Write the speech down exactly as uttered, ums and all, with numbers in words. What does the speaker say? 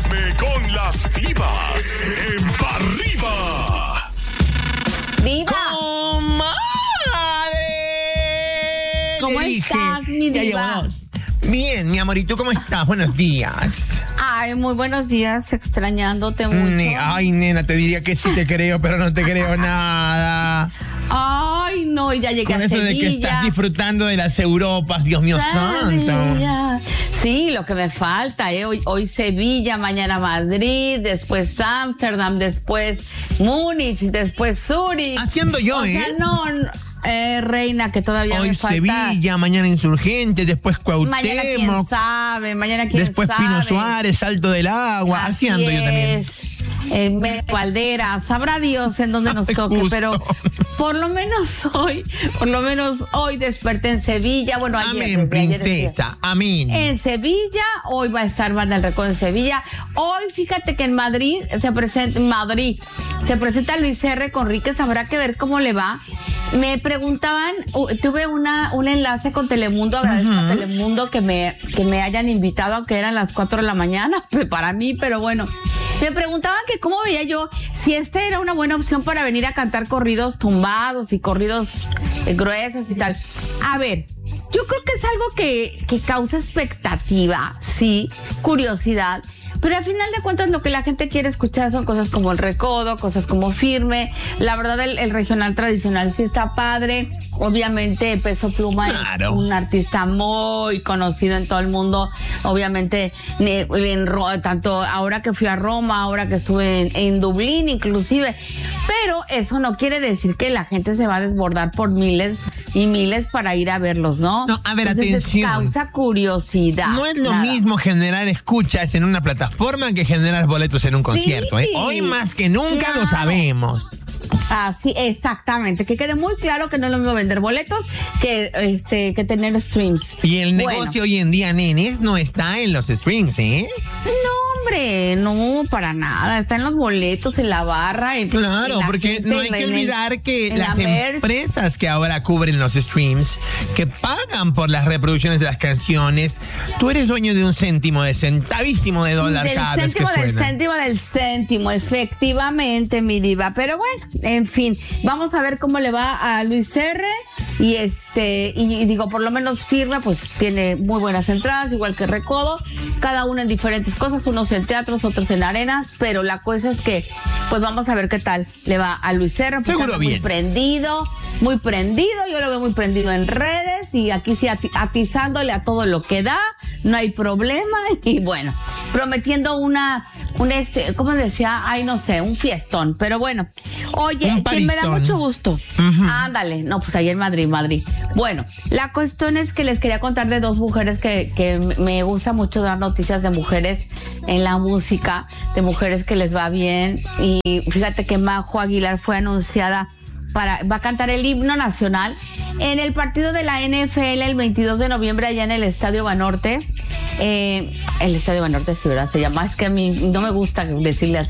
chisme con las divas en Pa' Arriba. ¡Viva! ¡Comadre! ¿Cómo Le dije. estás, mi Ya diva? llevo dos. Bien, mi amor, ¿y tú cómo estás? Buenos días. Ay, muy buenos días, extrañándote mucho. Ne- Ay, nena, te diría que sí te creo, pero no te creo nada. Ay, no, ya llegué Con a eso Sevilla. de que estás disfrutando de las Europas, Dios mío santo. Sevilla. Sí, lo que me falta, ¿eh? Hoy, hoy Sevilla, mañana Madrid, después Ámsterdam, después Múnich, después Zúrich. Haciendo yo, o ¿eh? sea, no, no, eh, reina, que todavía Hoy me falta. Sevilla, mañana Insurgente, después Mañana quién Cuauhtémoc, sabe, mañana quién después sabe. Pino Suárez, Salto del Agua. Así Haciendo yo también. es. En Valdera, sabrá Dios en dónde nos Ay, toque, justo. pero por lo menos hoy, por lo menos hoy desperté en Sevilla. Bueno, ayer, Amén, desde ayer princesa. Amén. en Sevilla, hoy va a estar Banda El Recodo en Sevilla. Hoy, fíjate que en Madrid se presenta, en Madrid, se presenta Luis R. Conríquez, habrá que ver cómo le va. Me preguntaban, uh, tuve una, un enlace con Telemundo, agradezco a Telemundo que me, que me hayan invitado, aunque eran las cuatro de la mañana, para mí, pero bueno. Me preguntaban que cómo veía yo si esta era una buena opción para venir a cantar corridos tumbados y corridos eh, gruesos y tal. A ver, yo creo que es algo que, que causa expectativa, sí, curiosidad, pero al final de cuentas lo que la gente quiere escuchar son cosas como el recodo, cosas como Firme. La verdad, el, el regional tradicional sí está padre. Obviamente Peso Pluma Claro. es un artista muy conocido en todo el mundo. Obviamente, en, en, tanto ahora que fui a Roma, ahora que estuve en, en Dublín inclusive. Pero eso no quiere decir que la gente se va a desbordar por miles y miles para ir a verlos, ¿no? No, a ver, Entonces, atención. causa curiosidad. No es lo nada. mismo generar escuchas en una plataforma que generar boletos en un concierto, ¿eh? Hoy más que nunca Claro. lo sabemos. Así, exactamente. Que quede muy claro que no es lo mismo vender boletos que este que tener streams. Y el Bueno. negocio hoy en día, nenes, no está en los streams, ¿eh? No, hombre, no, para nada. Está en los boletos, en la barra. En, Claro, en la porque gente, no hay en que el- olvidar que en la las merch. empresas que ahora cubren los streams, que pagan por las reproducciones de las canciones, tú eres dueño de un céntimo, de centavísimo de dólar Del cada vez que céntimo, del suena. céntimo, del céntimo, efectivamente, mi diva. Pero bueno, en fin, vamos a ver cómo le va a Luis R. Y este, y, y digo, por lo menos Firme, pues tiene muy buenas entradas, igual que Recodo, cada uno en diferentes cosas, unos en teatros, otros en arenas, pero la cosa es que, pues vamos a ver qué tal le va a Luis R. porque Seguro anda muy bien. prendido, muy prendido, yo lo veo muy prendido en redes y aquí sí ati- atizándole a todo lo que da, no hay problema y bueno, prometiendo una, un este, ¿cómo decía? Ay, no sé, un fiestón, pero bueno, oye, Un que me da parizón. mucho gusto. Ujú. Ándale, no, pues ahí en Madrid, Madrid. Bueno, la cuestión es que les quería contar de dos mujeres que, que me gusta mucho dar noticias de mujeres en la música, de mujeres que les va bien. Y fíjate que Majo Aguilar fue anunciada para, va a cantar el himno nacional en el partido de la N F L el veintidós de noviembre allá en el Estadio Banorte. Eh, el Estadio Banorte, sí, ¿verdad? Se llama, es que a mí no me gusta decirle así.